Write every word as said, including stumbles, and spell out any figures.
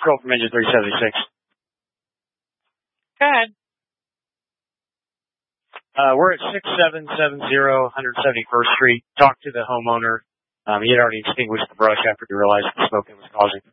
Control from engine three seventy-six. Go ahead. Uh, we're at six seven seven zero one seventy-first Street. Talked to the homeowner. Um, he had already extinguished the brush after he realized the smoke it was causing.